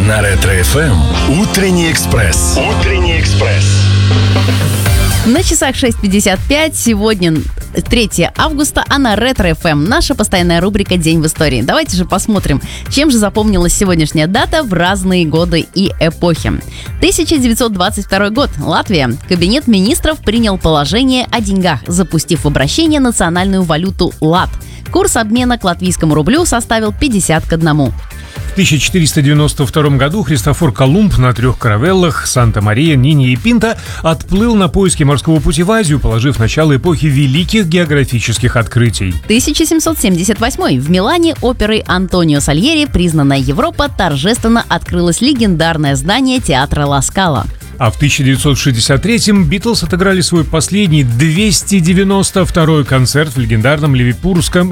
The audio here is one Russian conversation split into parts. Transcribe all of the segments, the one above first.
На Ретро-ФМ «Утренний экспресс». Утренний экспресс. На часах 6:55, сегодня 3 августа, а на Ретро-ФМ наша постоянная рубрика «День в истории». Давайте же посмотрим, чем же запомнилась сегодняшняя дата в разные годы и эпохи. 1922 год. Латвия. Кабинет министров принял положение о деньгах, запустив в обращение национальную валюту лат. Курс обмена к латвийскому рублю составил 50 к 1. В 1492 году Христофор Колумб на 3 каравеллах «Санта-Мария», «Нинья» и «Пинта» отплыл на поиски морского пути в Азию, положив начало эпохи великих географических открытий. 1778. В Милане оперой Антонио Сальери «Признанная Европа» торжественно открылось легендарное здание театра Ла Скала. А в 1963-м Битлз отыграли свой последний 292-й концерт в легендарном ливерпульском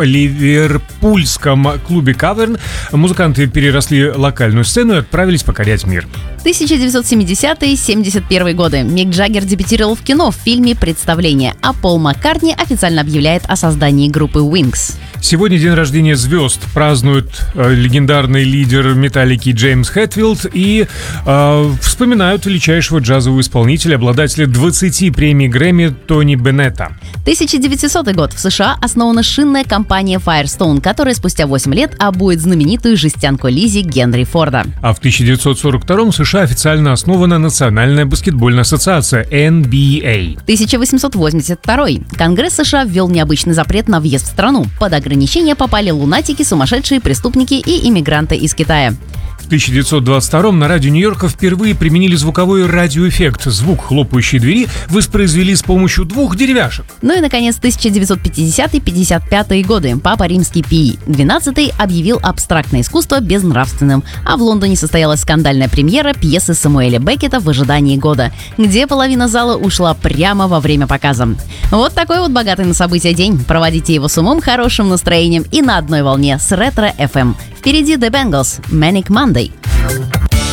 клубе «Каверн». Музыканты переросли локальную сцену и отправились покорять мир. 1970-71 годы. Мик Джаггер дебютировал в кино в фильме «Представление», а Пол Маккартни официально объявляет о создании группы Wings. Сегодня день рождения звезд празднует легендарный лидер Металлики Джеймс Хэтфилд и вспоминают величайшего джазового исполнителя, обладателя 20 премий Грэмми Тони Беннета. 1900 год. В США основана шинная компания Firestone, которая спустя 8 лет обует знаменитую жестянку Лиззи Генри Форда. А в 1942-м в США официально основана Национальная баскетбольная ассоциация NBA. 1882. Конгресс США ввел необычный запрет на въезд в страну. Под ограничения попали лунатики, сумасшедшие преступники и иммигранты из Китая. В 1922-м на радио Нью-Йорка впервые применили звуковой радиоэффект. Звук хлопающей двери воспроизвели с помощью 2 деревяшек. Ну и, наконец, 1950-55 годы. Папа Римский Пий XII объявил абстрактное искусство безнравственным. А в Лондоне состоялась скандальная премьера пьесы Самуэля Беккета «В ожидании года», где половина зала ушла прямо во время показа. Вот такой вот богатый на события день. Проводите его с умом, хорошим настроением и на одной волне с Ретро-ФМ. Впереди The Bangles, Manic Monday.